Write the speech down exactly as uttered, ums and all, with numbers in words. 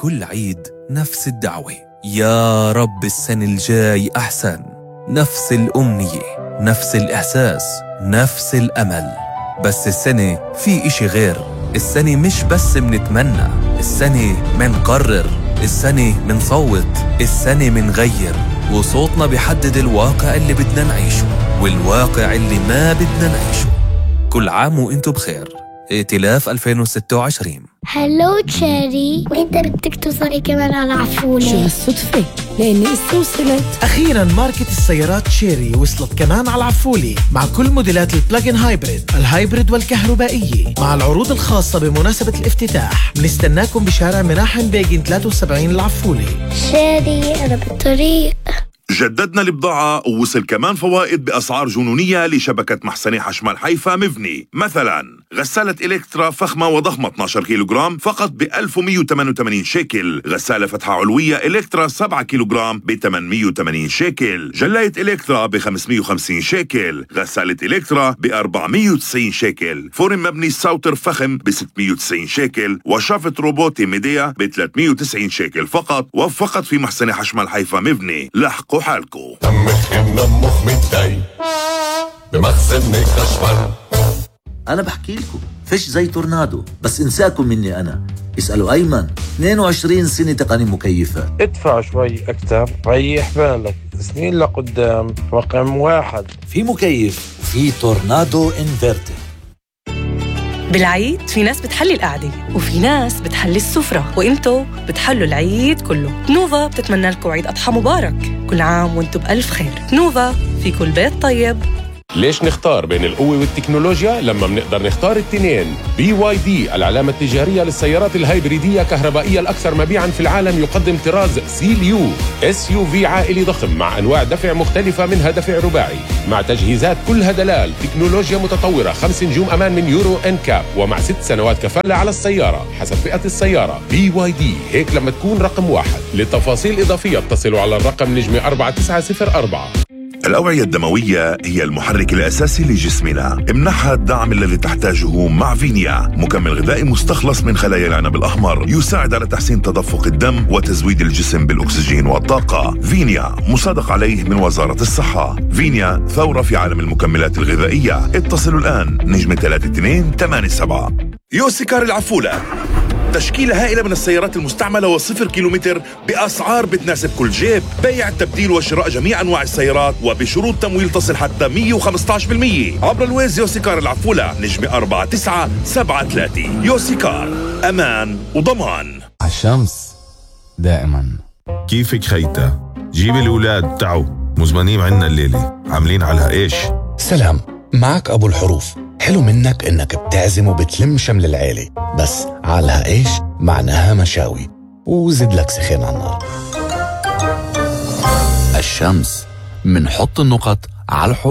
كل عيد نفس الدعوة: يا رب السنة الجاي أحسن. نفس الأمنية، نفس الإحساس، نفس الأمل. بس السنة في إشي غير. السنة مش بس منتمنى، السنة منقرر، السنة منصوت، السنة منغير. وصوتنا بيحدد الواقع اللي بدنا نعيشه والواقع اللي ما بدنا نعيشه. كل عام وانتو بخير. ائتلاف ألفين وستة وعشرين. هلو تشيري، وانت بدك توصلي كمان على عفولة؟ شو هالصدفة؟ لأني إسا وصلت. أخيراً ماركة السيارات تشيري وصلت كمان على العفولة مع كل موديلات البلاجن هايبريد، الهايبريد والكهربائية، مع العروض الخاصة بمناسبة الافتتاح. بنستناكم بشارع مناحم بيجين ثلاثة وسبعين العفولة. تشيري أنا بالطريق. جددنا البضاعة ووصل كمان فوائد بأسعار جنونية لشبكة محسنة حشمال حيفا مفني. مثلا غسالة إلكترا فخمة وضخمة اثني عشر كيلوغرام فقط ب ألف ومئة وثمانية وثمانين شيكل. غسالة فتحة علوية إلكترا سبعة كيلوغرام ب ثمانمئة وثمانين شيكل. جلاية إلكترا ب خمسمئة وخمسين شيكل. غسالة إلكترا ب أربعمئة وتسعين شيكل. فرن مبني ساوتر فخم ب ستمئة وتسعين شيكل. وشافة روبوتي ميديا ب ثلاثمئة وتسعين شيكل فقط، وفقط في محسنة حشمال حيفا مبني. لحقوا حالكو. دمك منمخ متضايق بمخزنك خشبان. أنا بحكي لكم فيش زي تورنادو، بس انساكم مني أنا. اسألوا أيمن، اثنين وعشرين سنة تقني مكيفات. ادفع شوي أكتر، ريح بالك، سنين لقدام. رقم واحد في مكيف وفي تورنادو انفرتر. بالعيد في ناس بتحلي القعدة وفي ناس بتحلي السفرة، وإنتو بتحلوا العيد كله. نوفا بتتمنى لكم عيد أضحى مبارك، كل عام وإنتو بألف خير. نوفا في كل بيت طيب. ليش نختار بين القوة والتكنولوجيا لما بنقدر نختار التنين؟ بي واي دي العلامة التجارية للسيارات الهايبريدية كهربائية الأكثر مبيعاً في العالم، يقدم طراز سيليو اس يو في عائلي ضخم مع أنواع دفع مختلفة، منها دفع رباعي مع تجهيزات كلها دلال، تكنولوجيا متطورة، خمس نجوم أمان من يورو إن كاب، ومع ست سنوات كفالة على السيارة حسب فئة السيارة. بي واي دي هيك لما تكون رقم واحد. للتفاصيل إضافية اتصلوا على الرقم نجمة أربعة تسعة صفر أربعة. الأوعية الدموية هي المحرك الأساسي لجسمنا. امنحها الدعم الذي تحتاجه مع فينيا، مكمل غذائي مستخلص من خلايا العنب الأحمر، يساعد على تحسين تدفق الدم وتزويد الجسم بالأكسجين والطاقة. فينيا مصادق عليه من وزارة الصحة. فينيا ثورة في عالم المكملات الغذائية. اتصلوا الآن نجمة ثلاثة اثنين ثمانية سبعة. يوسيكار العفولة، تشكيلة هائلة من السيارات المستعملة وصفر كيلومتر بأسعار بتناسب كل جيب. بيع، التبديل وشراء جميع أنواع السيارات وبشروط تمويل تصل حتى مئة وخمسة عشر بالمئة عبر الويز. يوسيكار العفولة نجمة أربعة تسعة سبعة ثلاثة. يوسيكار، أمان وضمان. عالشمس دائما. كيفك خيتا؟ جيب الأولاد تعوا، مزمنين عنا الليلة، عاملين على إيش؟ سلام، معك أبو الحروف. حلو منك إنك بتعزم وبتلم شمل العيلة، بس على إيش معناها مشاوي وزد لك سخين على النار. الشمس، منحط النقط على الحروف.